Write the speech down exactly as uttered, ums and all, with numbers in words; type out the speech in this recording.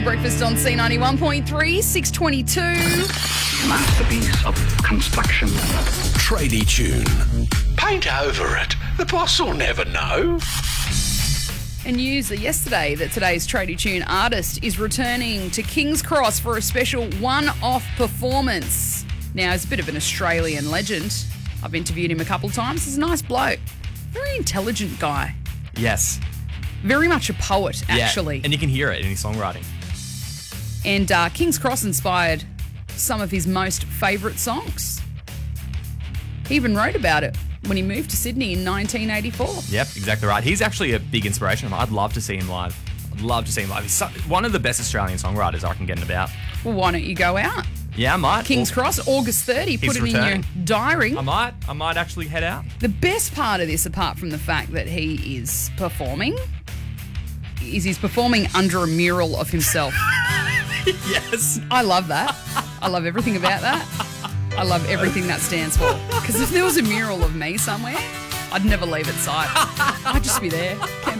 Breakfast on C ninety-one point three, six twenty-two. Masterpiece of construction. Tradie Tune. Paint over it. The boss will never know. And news yesterday that today's Tradie Tune artist is returning to King's Cross for a special one-off performance. Now, he's a bit of an Australian legend. I've interviewed him a couple of times. He's a nice bloke. Very intelligent guy. Yes. Very much a poet, actually. Yeah, and you can hear it in his songwriting. And uh, King's Cross inspired some of his most favourite songs. He even wrote about it when he moved to Sydney in nineteen eighty-four. Yep, exactly right. He's actually a big inspiration. I'd love to see him live. I'd love to see him live. He's so, one of the best Australian songwriters I can get in about. Well, why don't you go out? Yeah, I might. King's Well, Cross, August thirtieth. Put he's it returning. in your diary. I might. I might actually head out. The best part of this, apart from the fact that he is performing, is he's performing under a mural of himself. Yes. I love that. I love everything about that. I love everything that stands for. Because if there was a mural of me somewhere, I'd never leave its sight. I'd just be there.